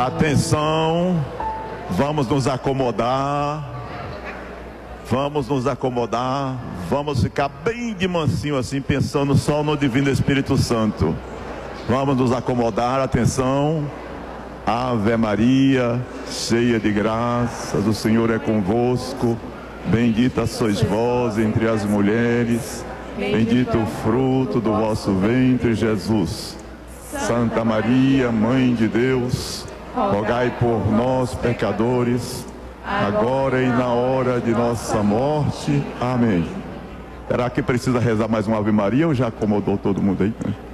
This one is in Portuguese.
Atenção, vamos nos acomodar. Vamos nos acomodar. Vamos ficar bem de mansinho assim, pensando só no Divino Espírito Santo. Vamos nos acomodar, atenção. Ave Maria, cheia de graças, o Senhor é convosco. Bendita sois vós entre as mulheres. Bendito o fruto do vosso ventre, Jesus. Santa Maria, Mãe de Deus, rogai por nós, pecadores, agora e na hora de nossa morte. Amém. Será que precisa rezar mais uma Ave Maria ou já acomodou todo mundo aí?